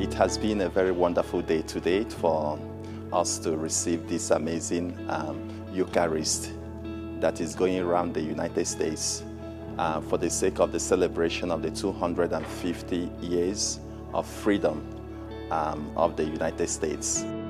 It has been a very wonderful day to date for us to receive this amazing Eucharist that is going around the United States for the sake of the celebration of the 250 years of freedom of the United States.